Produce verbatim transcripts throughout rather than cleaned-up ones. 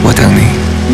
我等你。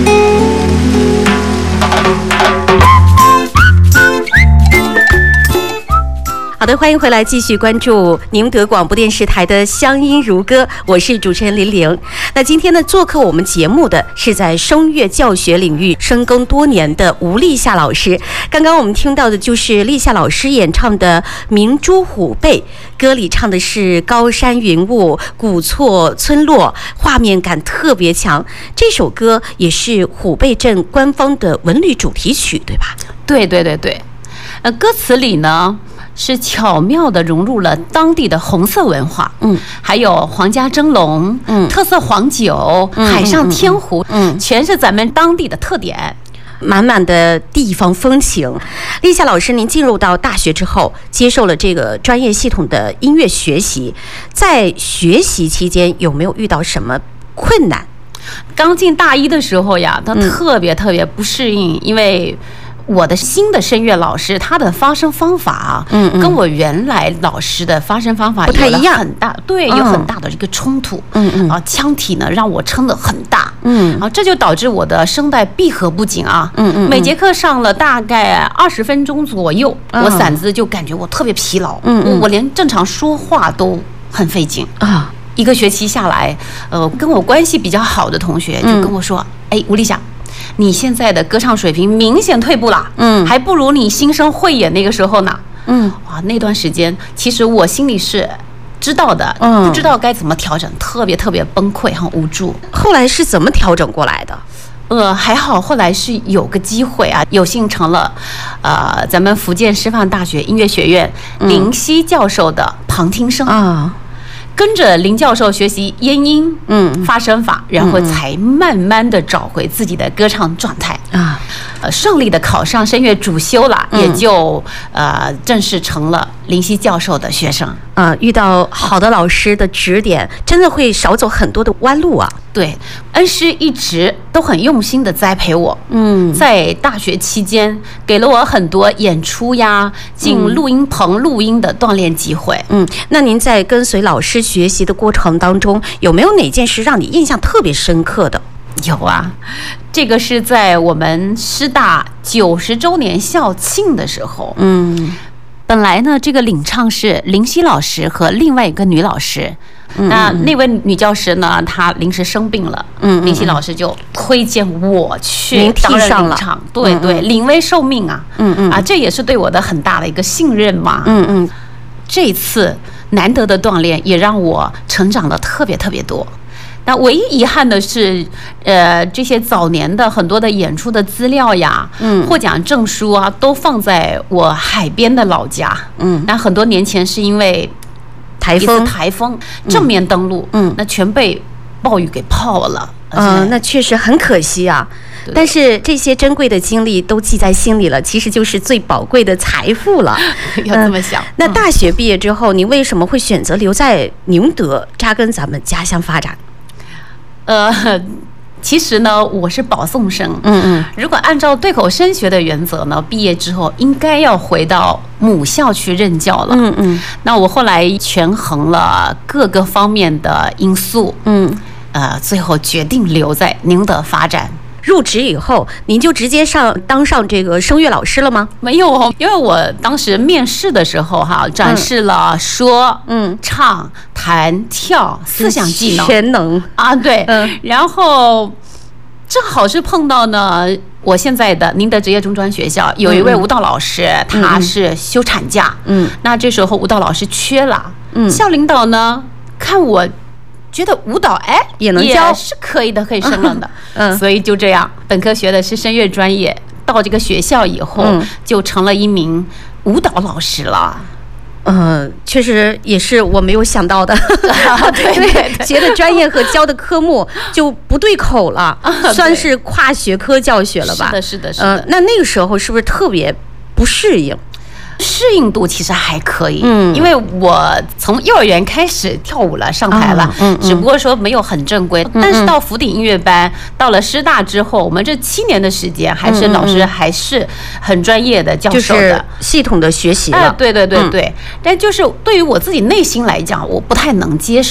好的，欢迎回来，继续关注宁德广播电视台的乡音如歌，我是主持人林玲。那今天呢，做客我们节目的是在声乐教学领域深耕多年的吴丽夏老师。刚刚我们听到的就是丽夏老师演唱的《明珠虎背》，歌里唱的是高山云雾、古厝村落，画面感特别强。这首歌也是虎背镇官方的文旅主题曲，对吧？ 对对对对，呃，歌词里呢，是巧妙地融入了当地的红色文化，嗯，还有皇家蒸笼，嗯，特色黄酒，嗯、海上天湖，嗯，全是咱们当地的特点， 满满的地方风情。丽夏老师，您进入到大学之后，接受了这个专业系统的音乐学习，在学习期间有没有遇到什么困难？ 刚进大一的时候呀，他特别特别不适应，嗯、因为我的新的声乐老师，他的发声方法啊，嗯嗯，跟我原来老师的发声方法不太一样， 很大，对，有很大的一个冲突，嗯嗯，啊，腔体呢让我撑得很大，嗯，啊，这就导致我的声带闭合不紧啊，嗯嗯，每节课上了大概二十分钟左右，我嗓子就感觉我特别疲劳，嗯嗯，我连正常说话都很费劲啊。一个学期下来，呃，跟我关系比较好的同学就跟我说，哎，吴丽夏，你现在的歌唱水平明显退步了，嗯，还不如你新生汇演那个时候呢，嗯，哇，那段时间其实我心里是知道的，嗯，不知道该怎么调整，特别特别崩溃和无助。 后来是怎么调整过来的？ 呃，还好，后来是有个机会啊，有幸成了，呃，咱们福建师范大学音乐学院林夕教授的旁听生啊。跟着林教授学习咽音、嗯，发声法，然后才慢慢的找回自己的歌唱状态啊，呃，顺利的考上声乐主修了，嗯、也就呃正式成了林夕教授的学生。 啊、呃，遇到好的老师的指点，真的会少走很多的弯路啊。 对，恩师一直都很用心的栽培我。嗯，在大学期间，给了我很多演出呀、进录音棚录音的锻炼机会。 嗯，那您在跟随老师学习的过程当中，有没有哪件事让你印象特别深刻的？ 有啊，这个是在我们师大九十周年校庆的时候。嗯，本来呢，这个领唱是林夕老师和另外一个女老师。嗯、那那位女教师呢，她临时生病了，嗯，林夕老师就推荐我去担任领唱，对对，临危受命啊，嗯嗯，啊，这也是对我的很大的一个信任嘛，嗯嗯，这次难得的锻炼也让我成长的特别特别多。那唯一遗憾的是，呃，这些早年的很多的演出的资料呀，嗯，获奖证书啊，都放在我海边的老家，嗯，那很多年前是因为台风， 台风正面登陆，嗯，那全被暴雨给泡了， 嗯、呃，那确实很可惜啊。但是这些珍贵的经历都记在心里了，其实就是最宝贵的财富了。 要这么想。 嗯、那大学毕业之后，你为什么会选择留在宁德，扎根咱们家乡发展？ 呃，其实呢，我是保送生，嗯嗯，如果按照对口升学的原则呢，毕业之后应该要回到母校去任教了，嗯嗯。那我后来权衡了各个方面的因素，嗯，呃，最后决定留在宁德发展。 入职以后，您就直接上当上这个声乐老师了吗？ 没有，因为我当时面试的时候哈，展示了说、嗯、唱、弹、跳四项技能， 全能啊，对，嗯，然后正好是碰到呢，我现在的宁德职业中专学校有一位舞蹈老师，嗯、他是休产假，嗯，那这时候舞蹈老师缺了，嗯，校领导呢看我觉得舞蹈哎也能教， 也是可以的，可以胜任的，嗯，所以就这样，本科学的是声乐专业，到这个学校以后、嗯、就成了一名舞蹈老师了。 嗯，确实也是我没有想到的， 啊、对对对， 学的专业和教的科目就不对口了，啊、算是跨学科教学了吧？ 是的，是的，是的。 呃，那那个时候是不是特别不适应？ 适应度其实还可以，嗯，因为我从幼儿园开始跳舞了，上台了，嗯，只不过说没有很正规，但是到福鼎音乐班，到了师大之后，我们这七年的时间，还是老师还是很专业的教授的， 就是系统的学习了， 对对对对，但就是对于我自己内心来讲，我不太能接受。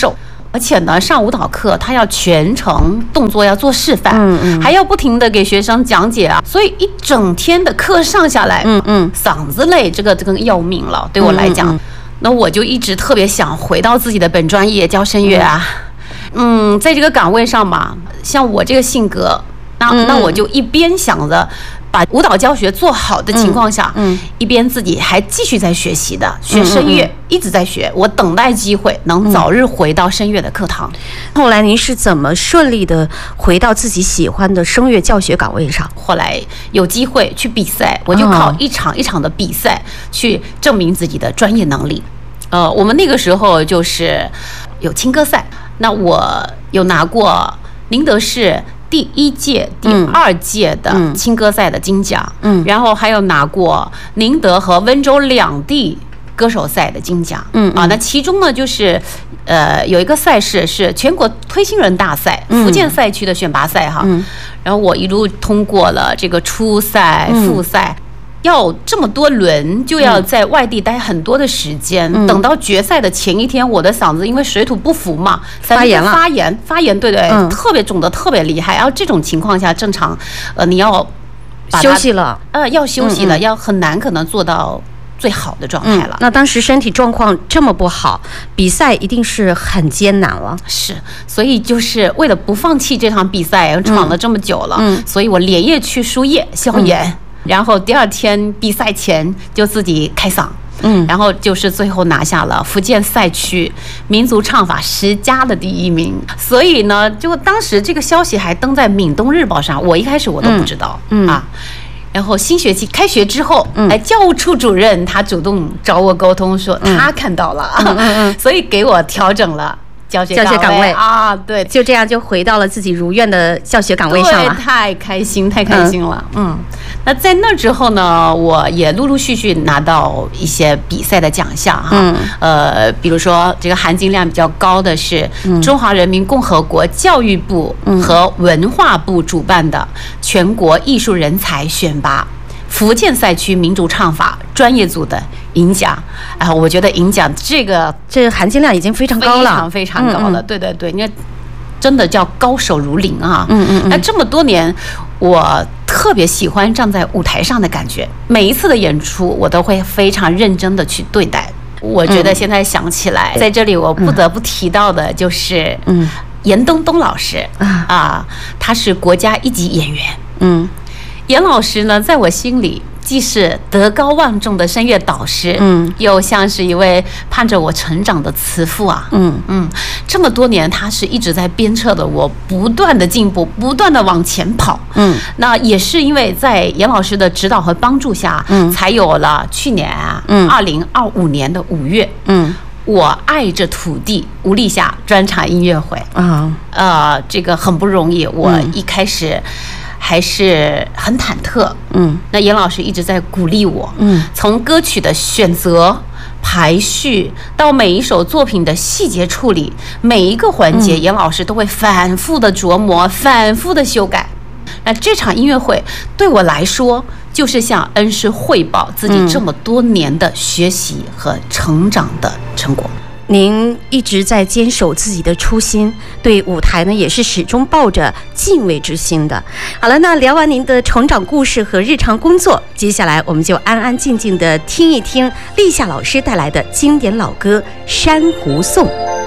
而且呢，上舞蹈课他要全程动作要做示范， 嗯嗯， 还要不停的给学生讲解啊，所以一整天的课上下来， 嗯嗯， 嗓子累，这个这个要命了，对我来讲，嗯嗯嗯，那我就一直特别想回到自己的本专业教声乐啊，嗯，在这个岗位上嘛，像我这个性格，那嗯嗯那我就一边想着把舞蹈教学做好的情况下，嗯，嗯一边自己还继续在学习的，学声乐，嗯嗯嗯一直在学，我等待机会能早日回到声乐的课堂。 后来您是怎么顺利的回到自己喜欢的声乐教学岗位上？ 后来有机会去比赛，我就考一场一场的比赛，哦，去证明自己的专业能力。呃，我们那个时候就是有青歌赛，那我有拿过宁德市第一届、第二届的青歌赛的金奖，嗯，然后还有拿过宁德和温州两地歌手赛的金奖，嗯啊，那其中呢就是，呃，有一个赛事是全国推新人大赛，福建赛区的选拔赛哈，嗯，然后我一路通过了这个初赛、复赛。嗯要这么多轮，就要在外地待很多的时间。嗯、等到决赛的前一天，我的嗓子因为水土不服嘛， 发炎了， 发炎，发炎，对对，嗯、特别肿得特别厉害。然后这种情况下，正常，呃，你要休息了， 呃，要休息了，嗯嗯要很难可能做到最好的状态了。 嗯、那当时身体状况这么不好，比赛一定是很艰难了。 是，所以就是为了不放弃这场比赛，闯了这么久了，嗯、所以我连夜去输液消炎。嗯然后第二天比赛前就自己开嗓，嗯，然后就是最后拿下了福建赛区民族唱法十佳的第一名。所以呢，就当时这个消息还登在《闽东日报》上，我一开始我都不知道，嗯, 嗯啊。然后新学期开学之后，嗯、哎，教务处主任他主动找我沟通说他看到了，嗯嗯嗯、所以给我调整了。教学岗位啊，对， 就这样就回到了自己如愿的教学岗位上了， 太开心，太开心了。嗯, 嗯，那在那之后呢，我也陆陆续续拿到一些比赛的奖项哈，嗯、呃，比如说这个含金量比较高的是中华人民共和国教育部和文化部主办的全国艺术人才选拔。福建赛区民族唱法专业组的银奖，啊，我觉得银奖这个这个含金量已经非常高了， 非常非常高了。嗯嗯对对对，因为真的叫高手如林啊。嗯嗯嗯。那这么多年，我特别喜欢站在舞台上的感觉，每一次的演出我都会非常认真的去对待。我觉得现在想起来，嗯、在这里我不得不提到的就是，嗯，严冬冬老师啊、呃，他是国家一级演员，嗯。严老师呢，在我心里既是德高望重的声乐导师，嗯，又像是一位盼着我成长的慈父啊，嗯嗯，这么多年，他是一直在鞭策的我不断的进步，不断的往前跑，嗯，那也是因为在严老师的指导和帮助下，嗯，才有了去年啊，嗯，二零二五年的五月，嗯。我爱着土地无力下专场音乐会啊，呃，这个很不容易，我一开始。还是很忐忑，嗯，那严老师一直在鼓励我，嗯，从歌曲的选择、排序到每一首作品的细节处理，每一个环节，嗯、严老师都会反复的琢磨，反复的修改。那这场音乐会对我来说，就是向恩师汇报自己这么多年的学习和成长的成果。 您一直在坚守自己的初心，对舞台呢也是始终抱着敬畏之心的。好了，那聊完您的成长故事和日常工作，接下来我们就安安静静的听一听立夏老师带来的经典老歌《珊瑚颂》。